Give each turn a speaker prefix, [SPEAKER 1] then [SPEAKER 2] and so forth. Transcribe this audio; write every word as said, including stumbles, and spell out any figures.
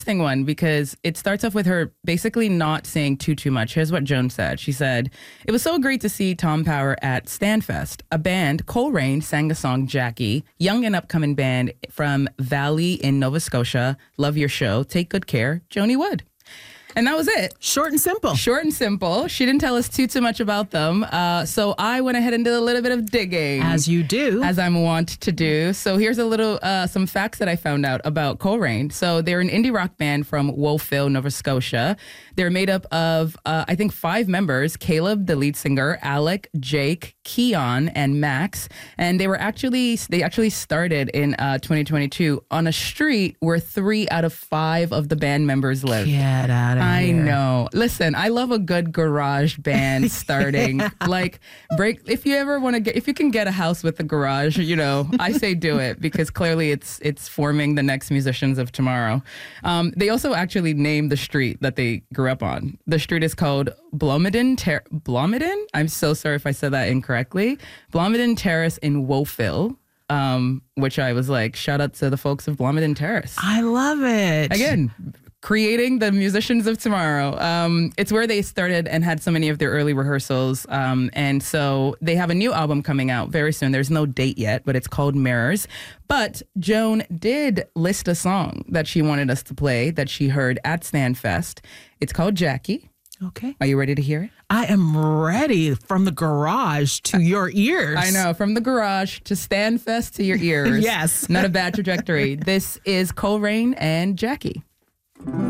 [SPEAKER 1] interesting one because it starts off with her basically not saying too, too much. Here's what Joan said. She said, "It was so great to see Tom Power at Stanfest. A band, Coleraine, sang the song Jackie, young and upcoming band from Valley in Nova Scotia. Love your show. Take good care. Joni Wood." And that was it.
[SPEAKER 2] Short and simple.
[SPEAKER 1] Short and simple. She didn't tell us too, too much about them. Uh, so I went ahead and did a little bit of digging.
[SPEAKER 2] As you do.
[SPEAKER 1] As I'm wont to do. So here's a little, uh, some facts that I found out about Coleraine. So they're an indie rock band from Wolfville, Nova Scotia. They're made up of, uh, I think, five members. Caleb, the lead singer, Alec, Jake, Keon, and Max. And they were actually, they actually started in uh, twenty twenty-two on a street where three out of five of the band members live.
[SPEAKER 2] Get out of
[SPEAKER 1] I
[SPEAKER 2] here.
[SPEAKER 1] know. Listen, I love a good garage band starting. Like, break if you ever want to get, if you can get a house with a garage, you know, I say do it because clearly it's it's forming the next musicians of tomorrow. Um, they also actually named the street that they grew up on. The street is called Blomidon Ter- Blomidon? I'm so sorry if I said that incorrectly. Blomidon Terrace in Wolfville. Um, which I was like, shout out to the folks of Blomidon Terrace.
[SPEAKER 2] I love it.
[SPEAKER 1] Again, creating the musicians of tomorrow. Um, it's where they started and had so many of their early rehearsals. Um, and so they have a new album coming out very soon. There's no date yet, but it's called Mirrors. But Joan did list a song that she wanted us to play that she heard at Stanfest. It's called Jackie.
[SPEAKER 2] Okay.
[SPEAKER 1] Are you ready to hear it?
[SPEAKER 2] I am ready. From the garage to your ears.
[SPEAKER 1] I know. From the garage to Stanfest to your ears.
[SPEAKER 2] Yes.
[SPEAKER 1] Not a bad trajectory. This is Coleraine and Jackie.